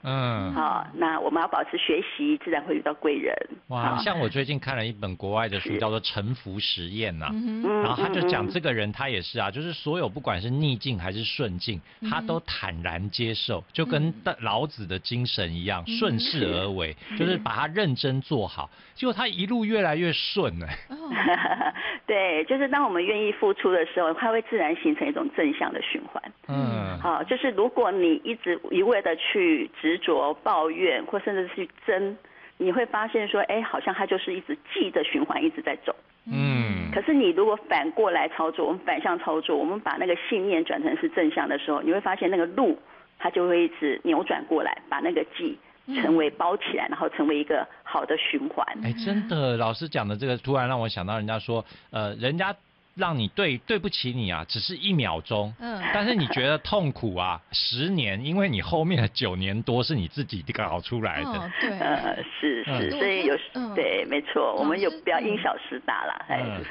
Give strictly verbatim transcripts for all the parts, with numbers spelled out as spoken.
嗯， 好，那我们要保持学习，自然会遇到贵人。 哇，像我最近看了一本国外的书，叫做《沉浮实验》呐，然后他就讲这个人他也是啊，就是所有不管是逆境还是顺境，他都坦然接受，就跟老子的精神一样，顺势而为，就是把它认真做好，结果他一路越来越顺了。 对，就是当我们愿意付出的时候，它会自然形成一种正向的循环。 嗯， 好，就是如果你一直一味的去执着、抱怨，或甚至是去争，你会发现说，哎，好像它就是一直记的循环一直在走。 嗯， 可是你如果反过来操作，我们反向操作，我们把那个信念转成是正向的时候，你会发现那个路它就会一直扭转过来，把那个记成为包起来，然后成为一个好的循环。 哎，真的，老师讲的这个突然让我想到，人家说，呃，人家让你对对不起你啊，只是一秒钟，嗯，但是你觉得痛苦啊，十年，因为你后面的九年多是你自己搞出来的。 哦、对， 呃，是是，嗯、所以有，嗯、对，没错，我们有不要因小失大啦，哎、嗯，就是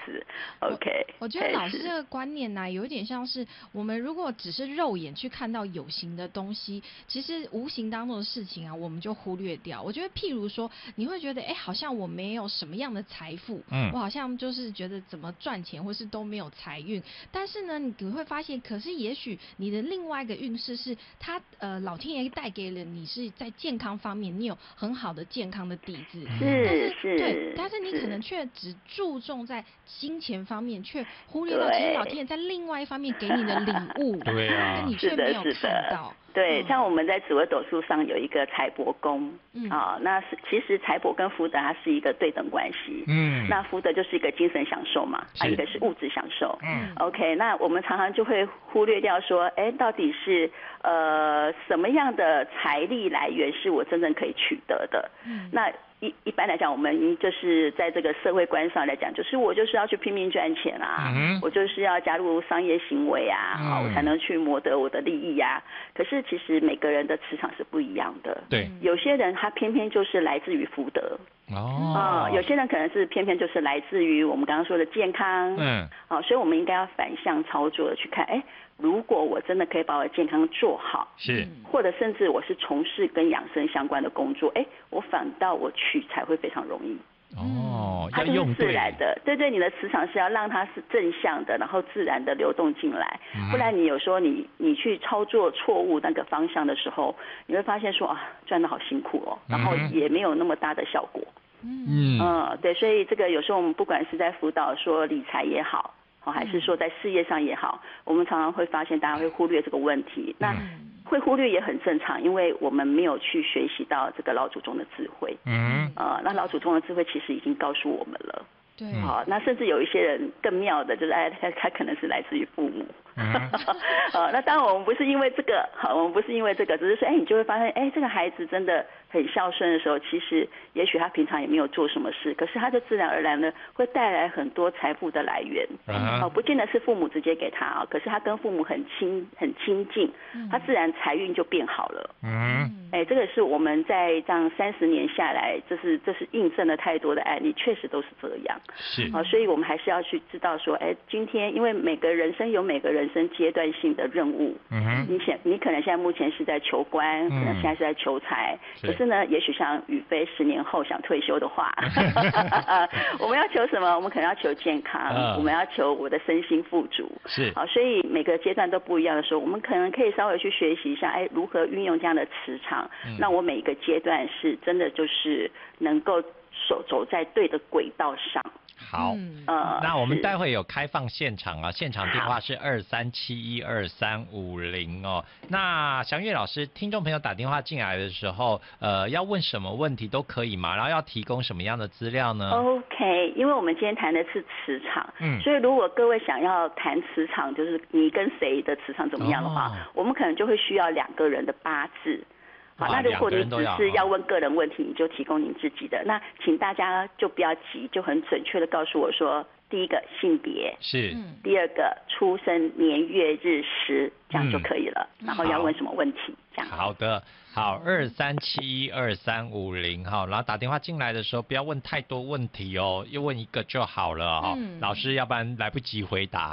OK 我。我觉得老师这个观念呢、啊，有一点像是我们如果只是肉眼去看到有形的东西，其实无形当中的事情啊，我们就忽略掉。我觉得，譬如说，你会觉得，哎，好像我没有什么样的财富，嗯，我好像就是觉得怎么赚钱或是都没有财运，但是呢，你会发现，可是也许你的另外一个运势是，它呃，老天爷带给了你是在健康方面，你有很好的健康的底子， 是是，对，但是你可能却只注重在金钱方面，却忽略到其实老天爷在另外一方面给你的礼物， 对啊， 但你却没有看到。 对，像我们在紫微斗数上有一个财帛宫，嗯，啊，那是其实财帛跟福德它是一个对等关系，嗯，那福德就是一个精神享受嘛，啊，一个是物质享受，嗯 ，OK， 那我们常常就会忽略掉说，哎，到底是呃什么样的财力来源是我真正可以取得的，嗯，那。一一般来讲，我们就是在这个社会观上来讲，就是我就是要去拼命赚钱啊，嗯、我就是要加入商业行为啊，嗯、我才能去谋得我的利益啊。可是其实每个人的磁场是不一样的， 对， 有些人他偏偏就是来自于福德。哦、呃，有些人可能是偏偏就是来自于我们刚刚说的健康，嗯，啊、呃，所以我们应该要反向操作的去看，哎，如果我真的可以把我的健康做好， 是， 或者甚至我是从事跟养生相关的工作，哎，我反倒我取财会非常容易。 哦， 它就是自然的，对对，你的磁场是要让它是正向的，然后自然的流动进来，嗯、不然你有时候你你去操作错误那个方向的时候，你会发现说啊，赚得好辛苦哦，然后也没有那么大的效果。嗯嗯，对，所以这个有时候我们不管是在辅导说理财也好，还是说在事业上也好，我们常常会发现大家会忽略这个问题。那会忽略也很正常，因为我们没有去学习到这个老祖宗的智慧。嗯，呃，那老祖宗的智慧其实已经告诉我们了。 对， 好，那甚至有一些人更妙的，就是哎，他他可能是来自于父母。嗯，呃，那当然我们不是因为这个，好，我们不是因为这个，只是说，哎，你就会发现，哎，这个孩子真的很孝顺的时候，其实也许他平常也没有做什么事，可是他就自然而然的会带来很多财富的来源。啊、呃，不见得是父母直接给他啊，可是他跟父母很亲很亲近，他自然财运就变好了。嗯，哎，这个是我们在这样三十年下来，这是这是印证了太多的案例，确实都是这样。 是啊、呃，所以我们还是要去知道说，哎，今天因为每个人生有每个人生阶段性的任务。嗯哼，你现你可能现在目前是在求官，可能现在是在求财，嗯、可是呢，也许像宇飞十年后想退休的话，我们要求什么？我们可能要求健康，嗯、我们要求我的身心富足。 是啊，所以每个阶段都不一样的时候，我们可能可以稍微去学习一下，哎，如何运用这样的磁场，嗯、让我每一个阶段是真的就是能够走走在对的轨道上。 好，呃，那我们待会有开放现场啊，现场电话是二三七一二三五零哦。那祥月老师，听众朋友打电话进来的时候，呃，要问什么问题都可以吗？然后要提供什么样的资料呢 ？OK， 因为我们今天谈的是磁场，嗯，所以如果各位想要谈磁场，就是你跟谁的磁场怎么样的话，哦、我们可能就会需要两个人的八字。好，那如果你只是要问个人问题，你就提供你自己的。那请大家就不要急，就很准确的告诉我说，第一个性别是， 第二个出生年月日时，这样就可以了。嗯、然后要问什么问题，这样。 好的，好，二三七一二三五零哈，然后打电话进来的时候不要问太多问题哦，又问一个就好了哈、哦。嗯、老师要不然来不及回答。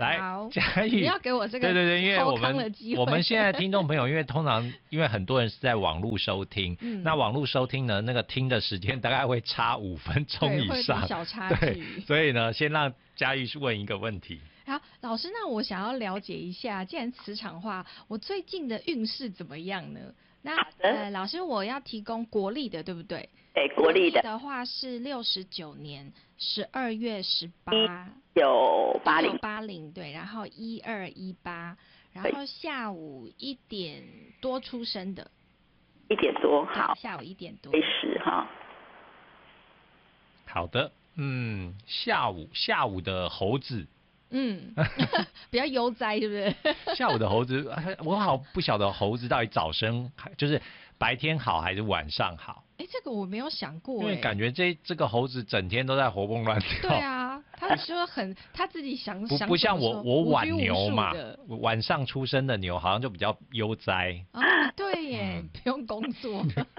来，嘉义， 你要给我这个对对对，因为我们我们现在听众朋友，因为通常因为很多人是在网络收听，嗯、那网络收听呢，那个听的时间大概会差五分钟以上， 小差距。 所以呢，先让嘉义问一个问题。 好，老师，那我想要了解一下，既然磁场化，我最近的运势怎么样呢？那呃，老师，我要提供国历的，对不对？ 对，国历的的话是六十九年十二月十八， 九八零八零对，然后一二一八，然后下午一点多出生的， 一点多，好， 下午一点多， 十哈。 好的，嗯，下午下午的猴子。 嗯，比较悠哉，是不是？ 下午的猴子，我好不晓得猴子到底早生就是白天好还是晚上好。 哎，这个我没有想过， 因为感觉这这个猴子整天都在活蹦乱跳。 对啊，他说很他自己想不不像我我晚牛嘛，晚上出生的牛好像就比较悠哉。 啊，对耶，嗯、不用工作。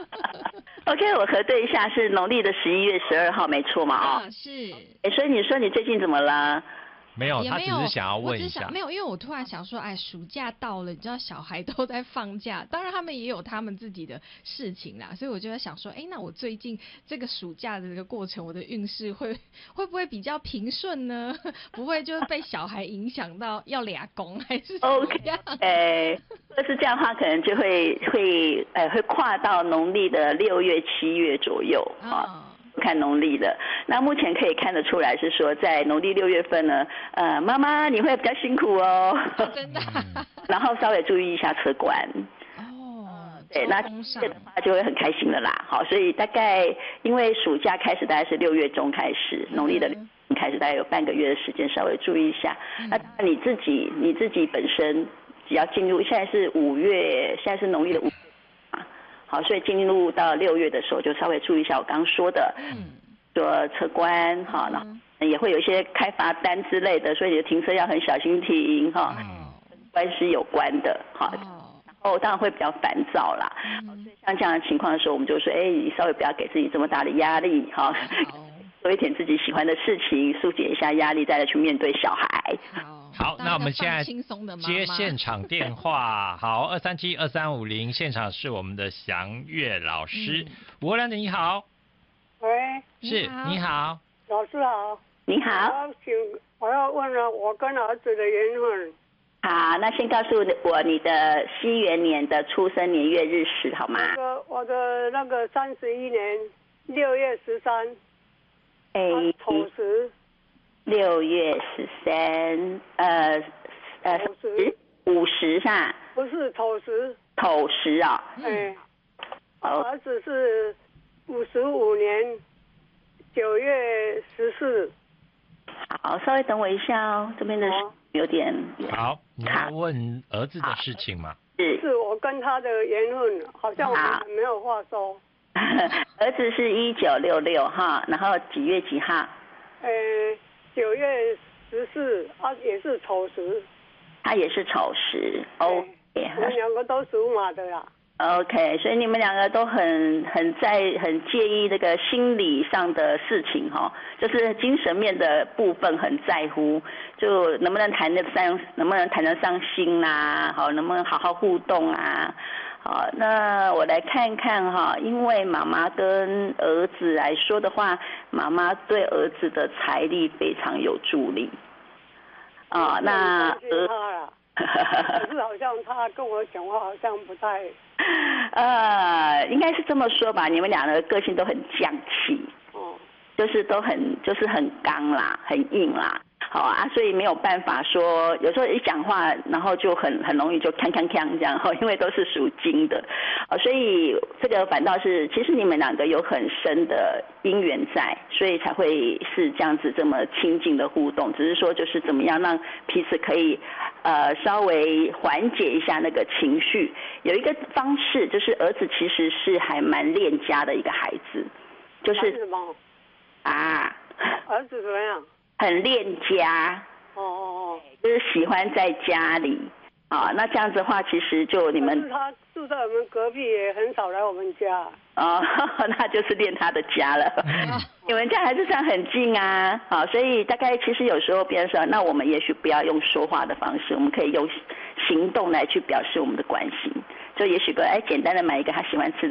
OK， 我核对一下，是农历的十一月十二号，没错嘛？ 啊，是。 哎，所以你说你最近怎么了？ 没有，他只是想要问一下。 没有，因为我突然想说，哎，暑假到了，你知道小孩都在放假，当然他们也有他们自己的事情啦，所以我就在想说，哎，那我最近这个暑假的这个过程，我的运势会会不会比较平顺呢？不会就是被小孩影响到要俩工还是怎么样？ 哎，如果是这样的话，可能就会会呃会跨到农历的六月、七月左右啊。看农历的，那目前可以看得出来是说，在农历六月份呢，呃，妈妈你会比较辛苦哦， 哦真的， 然后稍微注意一下车关。 哦， 对，那这的话就会很开心了啦。好，所以大概因为暑假开始大概是六月中开始，农历的开始大概有半个月的时间，稍微注意一下。嗯、那你自己你自己本身只要进入，现在是五月，现在是农历的五月。好，所以进入到六月的时候，就稍微注意一下我刚刚说的，嗯，说车关哈，然后也会有一些开罚单之类的，所以你的停车要很小心停哈，跟关系有关的哈，然后当然会比较烦躁啦。所以像这样的情况的时候，我们就说，哎，你稍微不要给自己这么大的压力哈，做一点自己喜欢的事情，疏解一下压力，再来去面对小孩。 好，那我们现在接现场电话。好，二三七二三五零，现场是我们的祥月老师。吴国良你好。 喂， 是，你好。 老师好。 你好。 我要请，我要问了我跟儿子的缘分。 好，那先告诉我你的西元年的出生年月日时好吗？ 我的我的那个三十一年六月十三， 哎， 丑时。 六月十三，呃呃，五十是吧？ 不是丑时。 丑时啊。 嗯。儿子是五十五年九月十四。 好，稍微等我一下哦，这边的有点。 好，你要问儿子的事情吗？ 是。 是我跟他的缘分，好像我们没有话说。 儿子是一九六六哈，然后几月几号？ 呃。九月十四，啊，也是丑时， 他也是丑时。OK， 我们两个都属马的啦。 OK， 所以你们两个都很很在很介意这个心理上的事情哈，就是精神面的部分很在乎，就能不能谈得上，能不能谈得上心啦，好，能不能好好互动啊？好，那我来看看哈，因为妈妈跟儿子来说的话，妈妈对儿子的财力非常有助力。啊、哦，那儿，可是好像他跟我讲话好像不太。 呃，应该是这么说吧，你们俩的个性都很犟气， 哦， 就是都很就是很刚啦，很硬啦。好啊，所以没有办法说，有时候一讲话，然后就很很容易就锵锵锵这样，因为都是属金的，啊，所以这个反倒是，其实你们两个有很深的姻缘在，所以才会是这样子这么亲近的互动，只是说就是怎么样让彼此可以呃稍微缓解一下那个情绪。有一个方式就是儿子其实是还蛮恋家的一个孩子，就是什么啊， 儿子怎么样？ 很恋家， 哦哦哦， 就是喜欢在家里啊。那这样子的话，其实就你们他住在我们隔壁，也很少来我们家。 哦，那就是练他的家了。你们家还是算很近啊，好，所以大概其实有时候别人说，那我们也许不要用说话的方式，我们可以用行动来去表示我们的关心。就也许个哎，简单的买一个他喜欢吃的